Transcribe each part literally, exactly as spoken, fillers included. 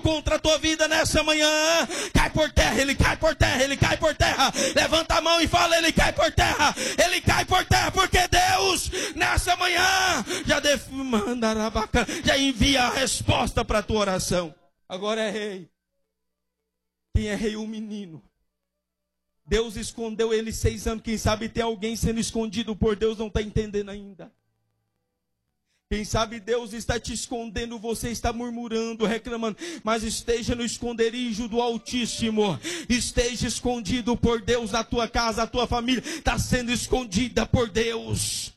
contra a tua vida nessa manhã, cai por terra, ele cai por terra, ele cai por terra. Levanta a mão e fala, ele cai por terra, ele cai por terra, porque Deus, nessa manhã, já, def... já envia a resposta para a tua oração. Agora é rei. Quem é rei? O menino. Deus escondeu ele seis anos. Quem sabe tem alguém sendo escondido por Deus, não está entendendo ainda. Quem sabe Deus está te escondendo, você está murmurando, reclamando, mas esteja no esconderijo do Altíssimo, esteja escondido por Deus na tua casa, a tua família está sendo escondida por Deus.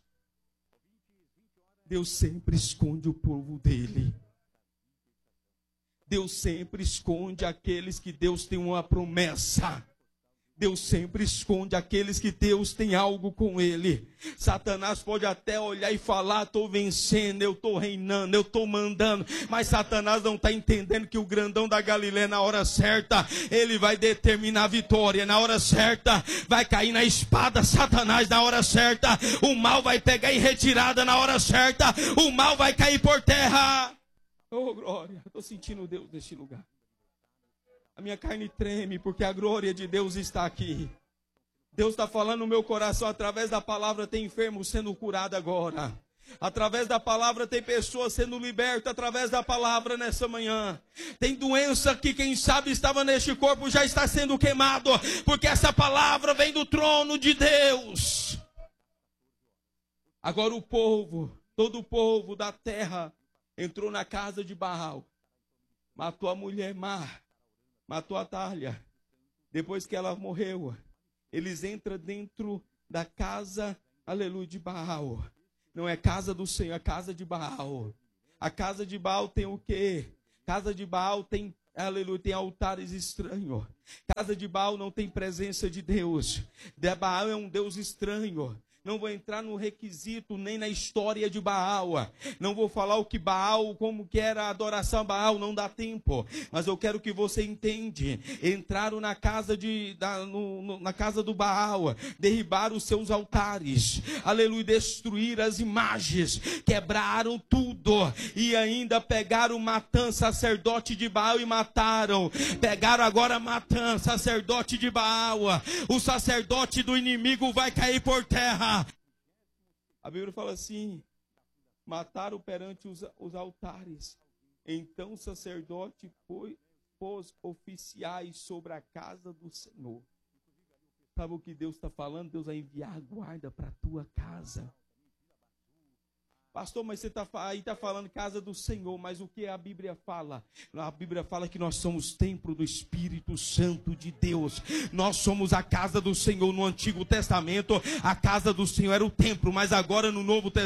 Deus sempre esconde o povo dele. Deus sempre esconde aqueles que Deus tem uma promessa. Deus sempre esconde aqueles que Deus tem algo com ele. Satanás pode até olhar e falar, estou vencendo, eu estou reinando, eu estou mandando. Mas Satanás não está entendendo que o grandão da Galileia, na hora certa, ele vai determinar a vitória. Na hora certa, vai cair na espada Satanás. Na hora certa, o mal vai pegar em retirada. Na hora certa, o mal vai cair por terra. Oh, glória, estou sentindo Deus neste lugar. A minha carne treme porque a glória de Deus está aqui. Deus está falando no meu coração, através da palavra tem enfermo sendo curado agora. Através da palavra tem pessoas sendo libertas, através da palavra nessa manhã. Tem doença que quem sabe estava neste corpo já está sendo queimado, porque essa palavra vem do trono de Deus. Agora o povo, todo o povo da terra entrou na casa de Baal, matou a mulher má, matou a Talha. Depois que ela morreu, eles entram dentro da casa, aleluia, de Baal. Não é casa do Senhor, é casa de Baal. A casa de Baal tem o quê? Casa de Baal tem, aleluia, tem altares estranhos. Casa de Baal não tem presença de Deus. De Baal é um Deus estranho. Não vou entrar no requisito, nem na história de Baal. Não vou falar o que Baal, como que era a adoração a Baal, não dá tempo. Mas eu quero que você entenda. Entraram na casa, de, da, no, no, na casa do Baal, derribaram os seus altares, aleluia, destruíram as imagens, quebraram tudo. E ainda pegaram Matã, sacerdote de Baal, e mataram. Pegaram agora Matã, sacerdote de Baal. O sacerdote do inimigo vai cair por terra. A Bíblia fala assim, mataram perante os, os altares. Então o sacerdote foi, pôs oficiais sobre a casa do Senhor. Sabe o que Deus está falando? Deus vai enviar guarda para a tua casa. Pastor, mas você está aí está falando casa do Senhor, mas o que a Bíblia fala? A Bíblia fala que nós somos templo do Espírito Santo de Deus. Nós somos a casa do Senhor. No Antigo Testamento, a casa do Senhor era o templo, mas agora no Novo Testamento,